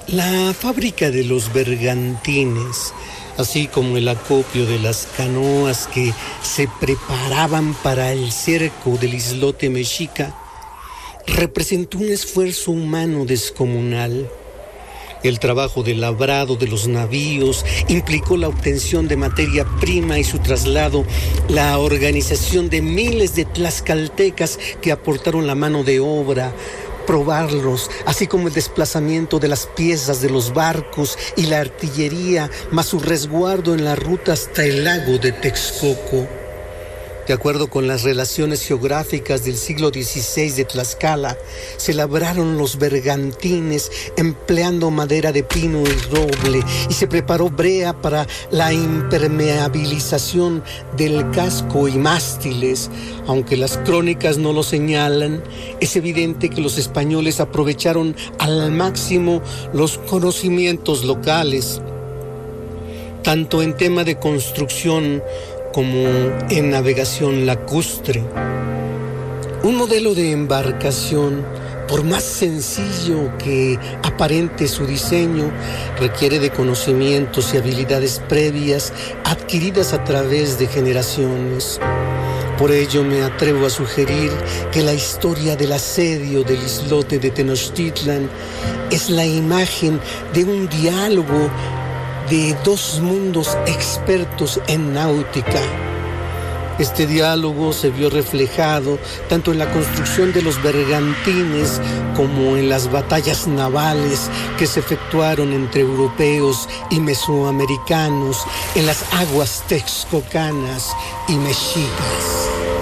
La fábrica de los bergantines, así como el acopio de las canoas que se preparaban para el cerco del islote mexica, representó un esfuerzo humano descomunal. El trabajo de labrado de los navíos implicó la obtención de materia prima y su traslado, la organización de miles de tlaxcaltecas que aportaron la mano de obra, probarlos, así como el desplazamiento de las piezas de los barcos y la artillería, más su resguardo en la ruta hasta el lago de Texcoco. De acuerdo con las relaciones geográficas del siglo XVI de Tlaxcala, se labraron los bergantines empleando madera de pino y roble y se preparó brea para la impermeabilización del casco y mástiles. Aunque las crónicas no lo señalan, es evidente que los españoles aprovecharon al máximo los conocimientos locales, tanto en tema de construcción como en navegación lacustre. Un modelo de embarcación, por más sencillo que aparente su diseño, requiere de conocimientos y habilidades previas adquiridas a través de generaciones. Por ello me atrevo a sugerir que la historia del asedio del islote de Tenochtitlan es la imagen de un diálogo de dos mundos expertos en náutica. Este diálogo se vio reflejado tanto en la construcción de los bergantines como en las batallas navales que se efectuaron entre europeos y mesoamericanos en las aguas texcocanas y mexicas.